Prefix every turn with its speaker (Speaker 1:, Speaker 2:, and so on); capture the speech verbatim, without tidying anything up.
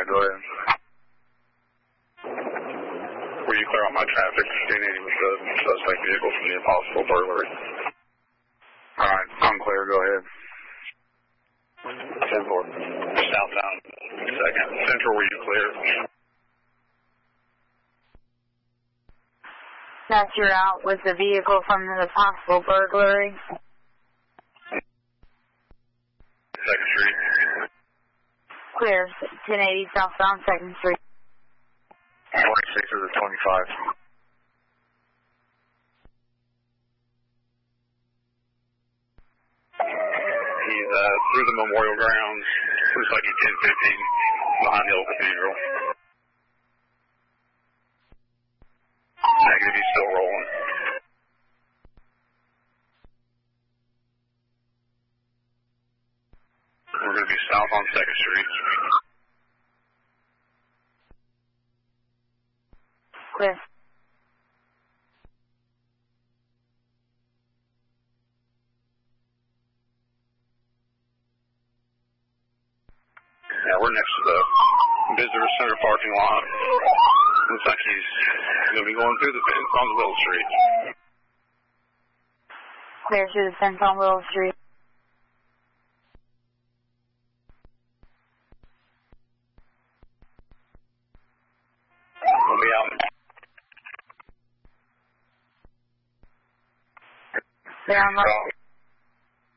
Speaker 1: Alright, go ahead. Were you clear on my traffic? ten eighty with the suspect vehicle from the impossible burglary. Alright, I'm clear, go ahead. ten four. Southbound. Second. Central, were you clear?
Speaker 2: That's your out with the vehicle from the possible burglary.
Speaker 1: Second Street.
Speaker 2: Clear. ten eighty southbound Second Street.
Speaker 1: twenty-six is a twenty-five. He's uh, through the Memorial Grounds. Looks like he's ten fifty behind the old cathedral. Negative, he's still rolling. We're going to be south on Second Street.
Speaker 2: Clear.
Speaker 1: Yeah, we're next to the visitor center parking lot. Looks like he's going to be going through the fence on the Little Street.
Speaker 2: Clear through the fence on Little Street.
Speaker 1: We'll be out.
Speaker 2: Clear on Little